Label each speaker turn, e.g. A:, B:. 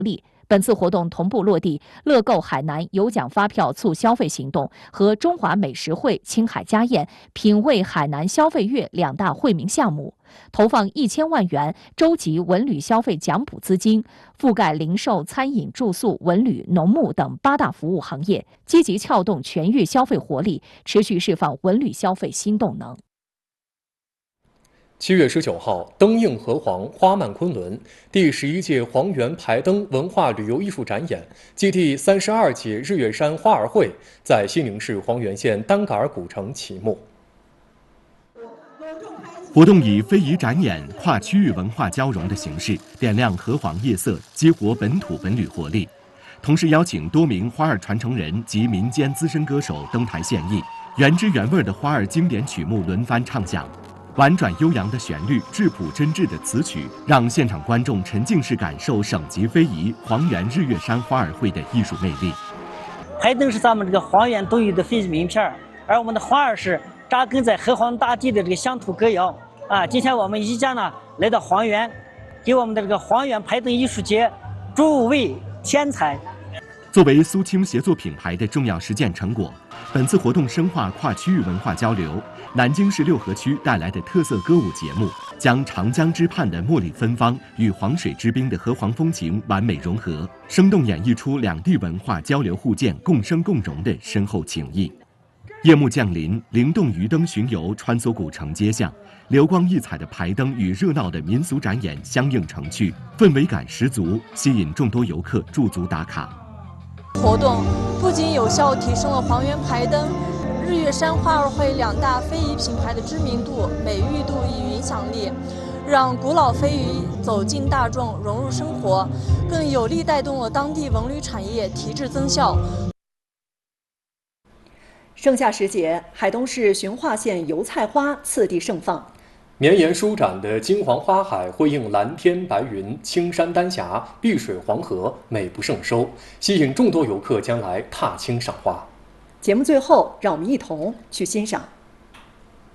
A: 励。本次活动同步落地乐购海南有奖发票促消费行动和中华美食汇青海家宴品味海南消费月2大惠民项目，投放1000万元洲际文旅消费奖补资金，覆盖零售、餐饮、住宿、文旅、农牧等8大服务行业，积极撬动全域消费活力，持续释放文旅消费新动能。
B: 7月19号，灯映河黄，花漫昆仑，第11届黄原排灯文化旅游艺术展演暨第32届日月山花儿会在西宁市黄原县丹嘎尔古城启幕。
C: 活动以非遗展演、跨区域文化交融的形式，点亮河黄夜色，激活本土文旅活力。同时邀请多名花儿传承人及民间资深歌手登台献艺，原汁原味的花儿经典曲目轮番唱响。婉转悠扬的旋律，质朴真挚的词曲，让现场观众沉浸式感受省级非遗黄原日月山花儿会的艺术魅力。
D: 排灯是咱们这个黄原独有的非遗名片，而我们的花儿是扎根在河黄大地的这个乡土歌谣啊。今天我们一家呢来到黄原，给我们的这个黄原排灯艺术节助位添彩。
C: 作为苏青协作品牌的重要实践成果，本次活动深化跨区域文化交流。南京市6合区带来的特色歌舞节目，将长江之畔的茉莉芬芳与黄水之滨的河黄风情完美融合，生动演绎出两地文化交流互鉴、共生共荣的深厚情谊。夜幕降临，灵动鱼灯巡游穿梭古城街巷，流光溢彩的排灯与热闹的民俗展演相映成趣，氛围感十足，吸引众多游客驻足打卡。
E: 活动不仅有效提升了黄原排灯、日月山花儿会2大非遗品牌的知名度、美誉度与影响力，让古老非遗走进大众、融入生活，更有力带动了当地文旅产业提质增效。
F: 盛夏时节，海东市循化县油菜花次第盛放。
B: 绵延舒展的金黄花海辉映蓝天白云、青山丹霞、碧水黄河，美不胜收，吸引众多游客将来踏青赏花。
F: 节目最后，让我们一同去欣赏。